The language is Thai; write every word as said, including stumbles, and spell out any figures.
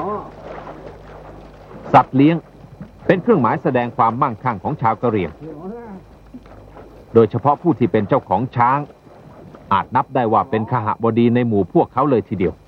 สัตว์เลี้ยงเป็นเครื่องหมายแสดงความมั่งคั่งของชาวกะเหรี่ยงโดยเฉพาะผู้ที่เป็นเจ้าของช้างอาจนับได้ว่าเป็นขหบดีในหมู่พวกเขาเลยทีเดียว